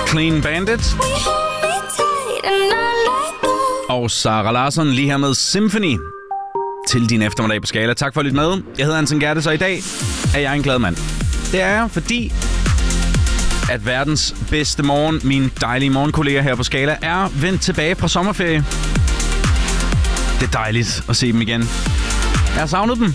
Clean Bandit. Og Sara Larsson lige her med Symphony til din eftermiddag på Skala. Tak for at lytte med. Jeg hedder Anton Gertes, og i dag er jeg en glad mand. Det er jeg, fordi at verdens bedste morgen, mine dejlige morgenkolleger her på Skala, er vendt tilbage fra sommerferie. Det er dejligt at se dem igen. Jeg har savnet dem.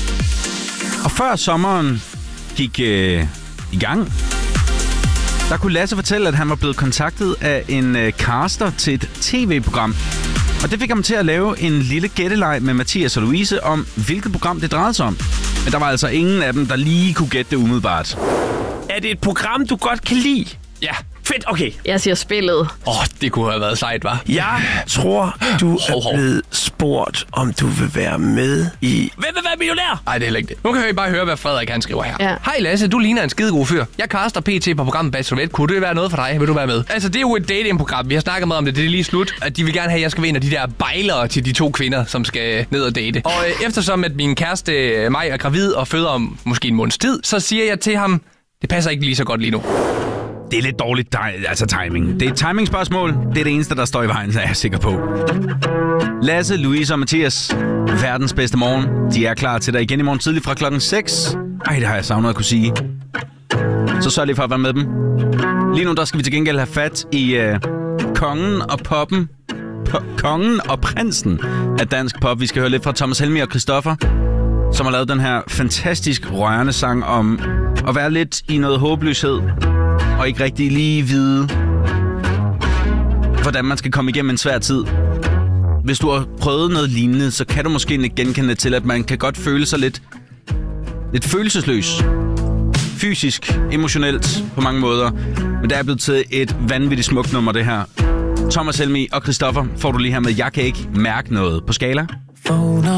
Og før sommeren gik i gang, der kunne Lasse fortælle, at han var blevet kontaktet af en caster til et tv-program. Og det fik ham til at lave en lille gætteleg med Mathias og Louise om, hvilket program det drejede sig om. Men der var altså ingen af dem, der lige kunne gætte det umiddelbart. Er det et program, du godt kan lide? Ja. Fedt, okay. Jeg siger spillet. Det kunne have været sejt, hva'? Jeg tror, du er blevet spurgt, om du vil være med i... Hvem vil være millionær? Nej, det er heller ikke det. Nu kan vi bare høre, hvad Frederik han skriver her. Ja. Hej Lasse, du ligner en skidegod fyr. Jeg caster PT på programmet Bachelorette. Kunne det være noget for dig? Vil du være med? Altså, det er jo et datingprogram. Vi har snakket meget om det. Det er lige slut. At de vil gerne have, at jeg skal være en af de der bejlere til de 2 kvinder, som skal ned og date. Og eftersom at min kæreste mig er gravid og føder om måske en måneds tid, så siger jeg til ham, det passer ikke lige så godt lige nu. Det er lidt dårligt timing. Det er et timingspørgsmål. Det er det eneste, der står i vejen, så er jeg sikker på. Lasse, Louise og Mathias, verdens bedste morgen. De er klar til dig igen i morgen tidlig fra klokken 6. Det har jeg savnet at kunne sige. Så sørg lige for at være med dem. Lige nu, der skal vi til gengæld have fat i kongen og poppen. Kongen og prinsen af dansk pop. Vi skal høre lidt fra Thomas Helmig og Christoffer, som har lavet den her fantastisk rørende sang om at være lidt i noget håbløshed og ikke rigtig lige vide, hvordan man skal komme igennem en svær tid. Hvis du har prøvet noget lignende, så kan du måske genkende til, at man kan godt føle sig lidt følelsesløs. Fysisk, emotionelt på mange måder. Men det er blevet til et vanvittigt smukt nummer, det her. Thomas Helmig og Christoffer får du lige her med Jeg kan ikke mærke noget på Skala.